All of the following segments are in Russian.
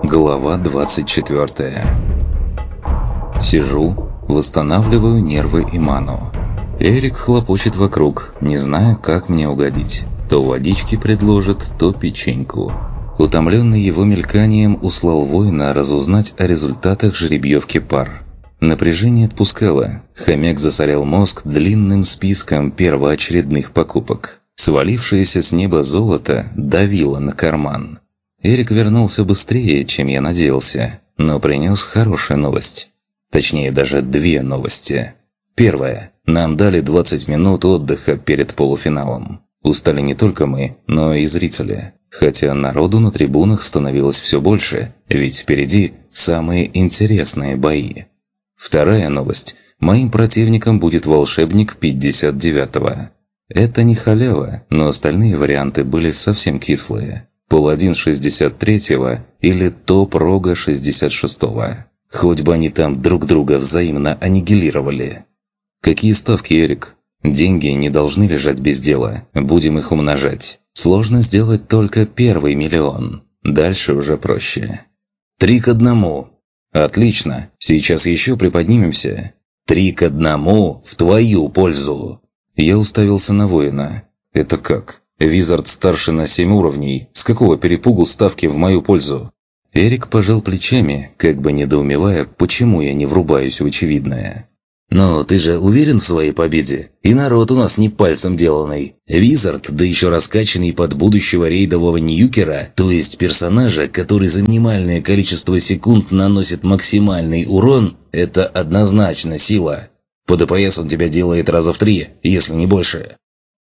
Глава 24. Сижу, восстанавливаю нервы и ману. Эрик хлопочет вокруг, не зная, как мне угодить. То водички предложит, то печеньку. Утомленный его мельканием, услал воина разузнать о результатах жеребьевки пар. Напряжение отпускало. Хомяк засорял мозг длинным списком первоочередных покупок. Свалившееся с неба золото давило на карман. Эрик вернулся быстрее, чем я надеялся, но принес хорошую новость. Точнее, даже две новости. Первая. Нам дали 20 минут отдыха перед полуфиналом. Устали не только мы, но и зрители. Хотя народу на трибунах становилось все больше, ведь впереди самые интересные бои. Вторая новость. Моим противником будет волшебник 59-го. Это не халява, но остальные варианты были совсем кислые. Паладин 63-го или топ-рога 66-го. Хоть бы они там друг друга взаимно аннигилировали. Какие ставки, Эрик? Деньги не должны лежать без дела. Будем их умножать. Сложно сделать только первый миллион. Дальше уже проще. 3-1. Отлично. Сейчас еще приподнимемся. 3-1 в твою пользу. Я уставился на воина. Это как? Визард старше на 7 уровней. С какого перепугу ставки в мою пользу? Эрик пожал плечами, как бы недоумевая, почему я не врубаюсь в очевидное. «Но ты же уверен в своей победе? И народ у нас не пальцем деланный. Визард, да еще раскачанный под будущего рейдового ньюкера, то есть персонажа, который за минимальное количество секунд наносит максимальный урон, это однозначно сила. По ДПС он тебя делает раза в 3, если не больше».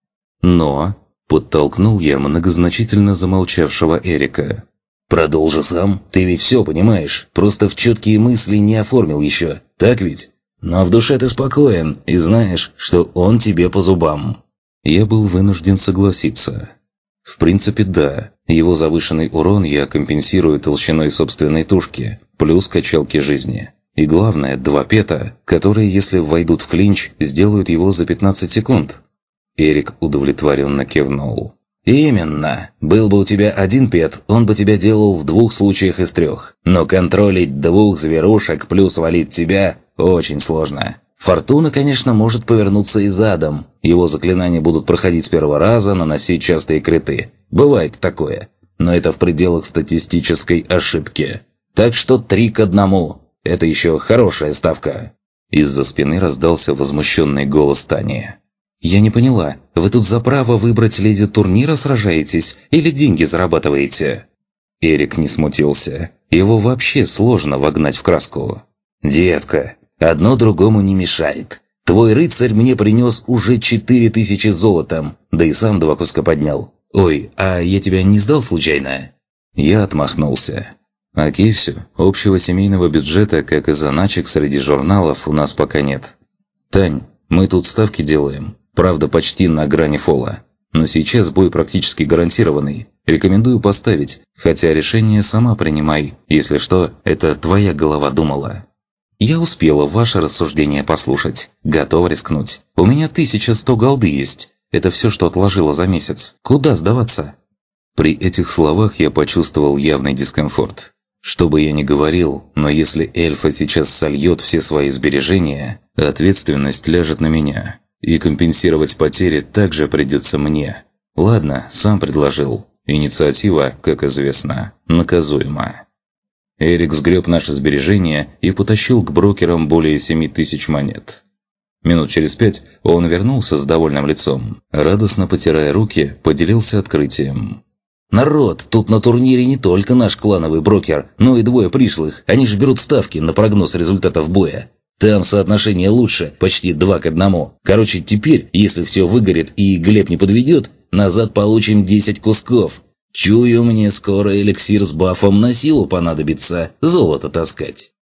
«Но...» – подтолкнул я многозначительно замолчавшего Эрика. «Продолжи сам. Ты ведь все понимаешь, просто в четкие мысли не оформил еще, так ведь? Но в душе ты спокоен и знаешь, что он тебе по зубам». Я был вынужден согласиться. В принципе, да. Его завышенный урон я компенсирую толщиной собственной тушки, плюс качалки жизни. И главное, 2 пета, которые, если войдут в клинч, сделают его за 15 секунд. Эрик удовлетворенно кивнул. «Именно. Был бы у тебя 1 пет, он бы тебя делал в 2 случаях из 3. Но контролить 2 зверушек плюс валить тебя очень сложно. Фортуна, конечно, может повернуться и задом. Его заклинания будут проходить с первого раза, наносить частые криты. Бывает такое. Но это в пределах статистической ошибки. Так что 3-1. Это еще хорошая ставка». Из-за спины раздался возмущенный голос Тани. «Я не поняла, вы тут за право выбрать леди турнира сражаетесь или деньги зарабатываете?» Эрик не смутился. Его вообще сложно вогнать в краску. «Детка, одно другому не мешает. Твой рыцарь мне принес уже 4000 золотом, да и сам 2 куска поднял. Ой, а я тебя не сдал случайно?» Я отмахнулся. «А Кисю, общего семейного бюджета, как и заначек среди журналов, у нас пока нет. Тань, мы тут ставки делаем. Правда, почти на грани фола. Но сейчас бой практически гарантированный. Рекомендую поставить, хотя решение сама принимай. Если что, это твоя голова думала». «Я успела ваше рассуждение послушать. Готова рискнуть. У меня 1100 голды есть. Это все, что отложила за месяц. Куда сдаваться?» При этих словах я почувствовал явный дискомфорт. Что бы я ни говорил, но если эльфа сейчас сольет все свои сбережения, ответственность ляжет на меня. И компенсировать потери также придется мне. Ладно, сам предложил. Инициатива, как известно, наказуема. Эрик сгреб наши сбережения и потащил к брокерам более 7000 монет. Минут через 5 он вернулся с довольным лицом. Радостно потирая руки, поделился открытием. «Народ, тут на турнире не только наш клановый брокер, но и 2 пришлых. Они же берут ставки на прогноз результатов боя. Там соотношение лучше, почти 2-1. Короче, теперь, если все выгорит и Глеб не подведет, назад получим 10 кусков. Чую, мне скоро эликсир с бафом на силу понадобится золото таскать».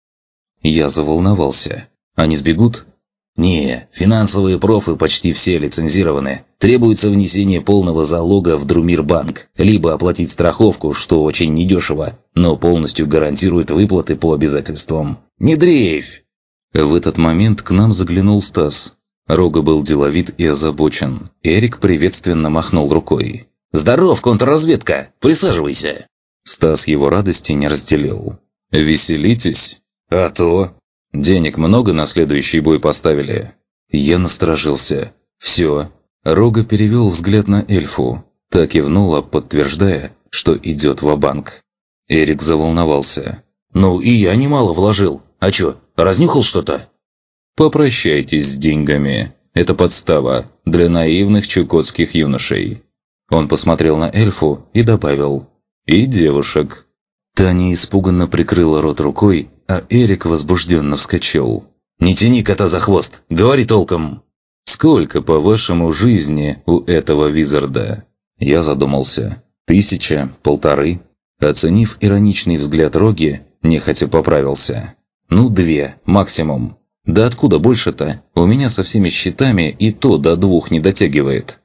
Я заволновался. «Они сбегут?» «Не, финансовые профы почти все лицензированы. Требуется внесение полного залога в Друмирбанк, либо оплатить страховку, что очень недешево, но полностью гарантирует выплаты по обязательствам. Не дрейфь!» В этот момент к нам заглянул Стас. Рога был деловит и озабочен. Эрик приветственно махнул рукой. «Здоров, контрразведка! Присаживайся!» Стас его радости не разделил. «Веселитесь? А то! Денег много на следующий бой поставили?» Я насторожился. «Все». Рога перевел взгляд на эльфу. Та кивнула, подтверждая, что идет ва-банк. Эрик заволновался. «Ну и я немало вложил. А чё, разнюхал что-то?» «Попрощайтесь с деньгами. Это подстава для наивных чукотских юношей». Он посмотрел на эльфу и добавил: «И девушек». Таня испуганно прикрыла рот рукой, а Эрик возбужденно вскочил. «Не тяни кота за хвост, говори толком!» «Сколько, по-вашему, жизни у этого визарда?» Я задумался. 1000, 1,5. Оценив ироничный взгляд Роги, нехотя поправился. 2 максимум. Да откуда больше-то? У меня со всеми счетами и то до 2 не дотягивает.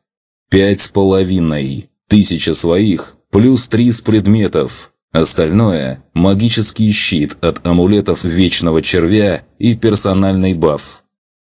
5,5. 1000 своих, плюс 3 с предметов. Остальное – магический щит от амулетов Вечного Червя и персональный баф.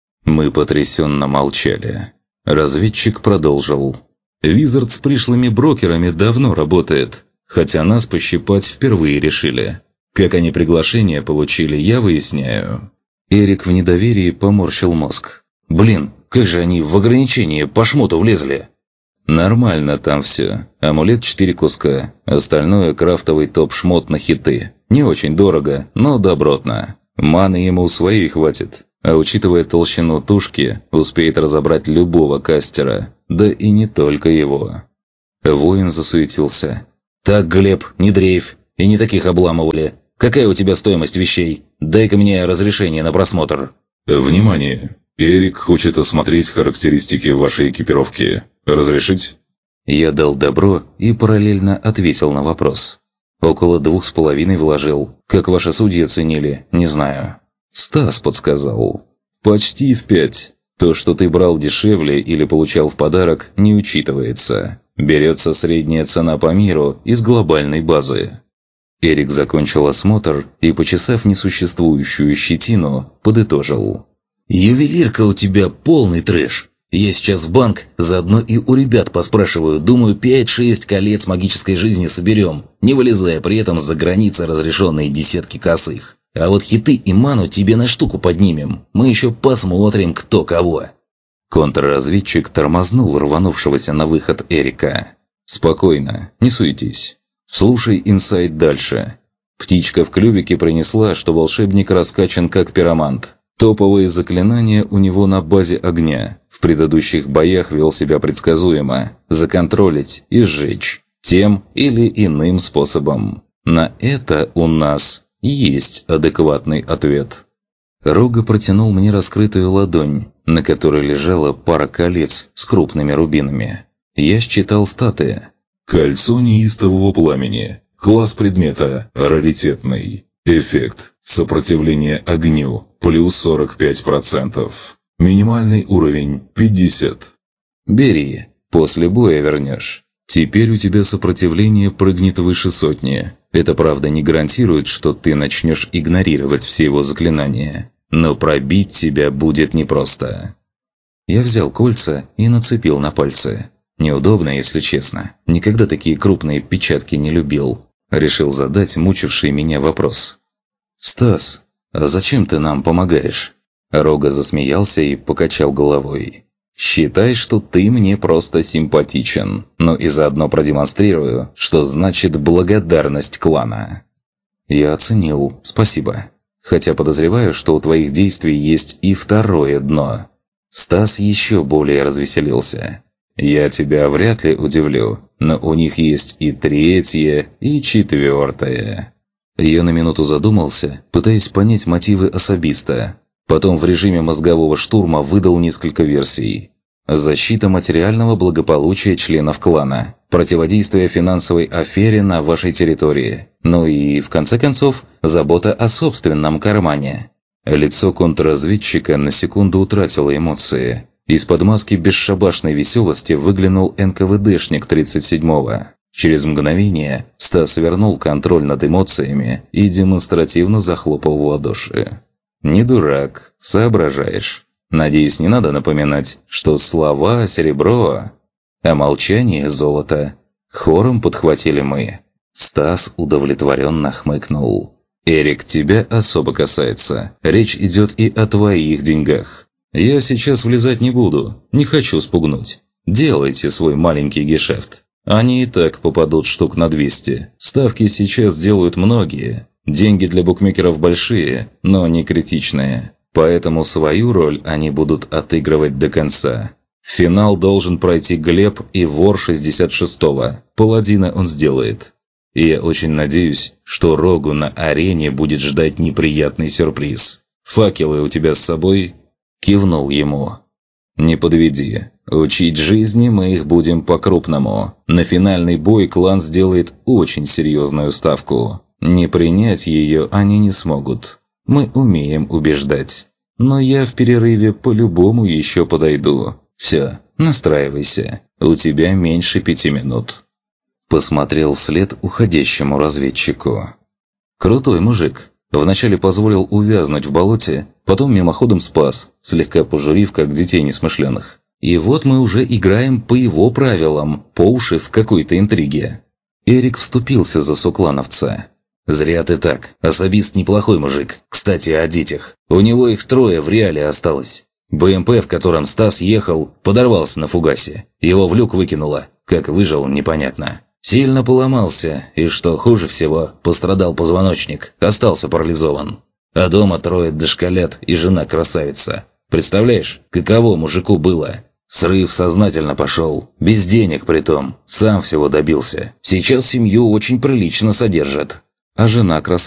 Мы потрясенно молчали. Разведчик продолжил. «Визард с пришлыми брокерами давно работает, хотя нас пощипать впервые решили. Как они приглашение получили, я выясняю». Эрик в недоверии поморщил мозг. «Блин, как же они в ограничение по шмоту влезли?» «Нормально там все. Амулет 4 куска, остальное крафтовый топ-шмот на хиты. Не очень дорого, но добротно. Маны ему своей хватит. А учитывая толщину тушки, успеет разобрать любого кастера, да и не только его». Воин засуетился. «Так, Глеб, не дрейфь, и не таких обламывали. Какая у тебя стоимость вещей? Дай-ка мне разрешение на просмотр». «Внимание! Эрик хочет осмотреть характеристики вашей экипировки. Разрешить?» Я дал добро и параллельно ответил на вопрос. «Около 2,5 вложил. Как ваши судьи оценили, не знаю». Стас подсказал. «Почти в 5. То, что ты брал дешевле или получал в подарок, не учитывается. Берется средняя цена по миру из глобальной базы». Эрик закончил осмотр и, почесав несуществующую щетину, подытожил. «Ювелирка у тебя полный трэш. Я сейчас в банк, заодно и у ребят поспрашиваю. Думаю, 5-6 колец магической жизни соберем, не вылезая при этом за границы разрешенные десятки косых. А вот хиты и ману тебе на штуку поднимем. Мы еще посмотрим, кто кого». Контрразведчик тормознул рванувшегося на выход Эрика. «Спокойно, не суетись. Слушай инсайт дальше. Птичка в клювике принесла, что волшебник раскачан как пиромант. Топовые заклинания у него на базе огня. В предыдущих боях вел себя предсказуемо. Законтролить и сжечь. Тем или иным способом. На это у нас есть адекватный ответ». Рога протянул мне раскрытую ладонь, на которой лежала пара колец с крупными рубинами. Я считал статы. Кольцо неистового пламени. Класс предмета. Раритетный. Эффект. Сопротивление огню. Плюс 45%. Минимальный уровень 50. «Бери. После боя вернешь. Теперь у тебя сопротивление прыгнет выше 100. Это, правда, не гарантирует, что ты начнешь игнорировать все его заклинания. Но пробить тебя будет непросто». Я взял кольца и нацепил на пальцы. Неудобно, если честно. Никогда такие крупные печатки не любил. Решил задать мучивший меня вопрос. «Стас, а зачем ты нам помогаешь?» Рога засмеялся и покачал головой. «Считай, что ты мне просто симпатичен, но и заодно продемонстрирую, что значит благодарность клана». Я оценил, спасибо. Хотя подозреваю, что у твоих действий есть и второе дно. Стас еще более развеселился. «Я тебя вряд ли удивлю, но у них есть и 3-е, и 4-е». Я на минуту задумался, пытаясь понять мотивы особиста. Потом в режиме мозгового штурма выдал несколько версий. Защита материального благополучия членов клана. Противодействие финансовой афере на вашей территории. Ну и, в конце концов, забота о собственном кармане. Лицо контрразведчика на секунду утратило эмоции. Из-под маски бесшабашной веселости выглянул НКВДшник 37-го. Через мгновение Стас вернул контроль над эмоциями и демонстративно захлопал в ладоши. «Не дурак, соображаешь. Надеюсь, не надо напоминать, что слова – серебро, а молчание – золото». Хором подхватили мы. Стас удовлетворенно хмыкнул. «Эрик, тебя особо касается. Речь идет и о твоих деньгах. Я сейчас влезать не буду, не хочу спугнуть. Делайте свой маленький гешефт. Они и так попадут штук на 200. Ставки сейчас делают многие. Деньги для букмекеров большие, но не критичные. Поэтому свою роль они будут отыгрывать до конца. В финал должен пройти Глеб и вор 66-го. Паладина он сделает. И я очень надеюсь, что Рогу на арене будет ждать неприятный сюрприз. Факелы у тебя с собой?» Кивнул ему. «Не подведи. Учить жизни мы их будем по-крупному. На финальный бой клан сделает очень серьезную ставку. Не принять ее они не смогут. Мы умеем убеждать. Но я в перерыве по-любому еще подойду. Все, настраивайся. У тебя меньше 5 минут». Посмотрел вслед уходящему разведчику. Крутой мужик. Вначале позволил увязнуть в болоте, потом мимоходом спас, слегка пожурив, как детей несмышленых. И вот мы уже играем по его правилам, по уши в какой-то интриге. Эрик вступился за соклановца. «Зря ты так. Особист неплохой мужик. Кстати, о детях. У него их 3 в реале осталось. БМП, в котором Стас ехал, подорвался на фугасе. Его в люк выкинуло. Как выжил, непонятно. Сильно поломался, и что хуже всего, пострадал позвоночник, остался парализован. А дома 3 дошколят и жена красавица. Представляешь, каково мужику было? Срыв сознательно пошел, без денег притом, сам всего добился. Сейчас семью очень прилично содержат. А жена красавица.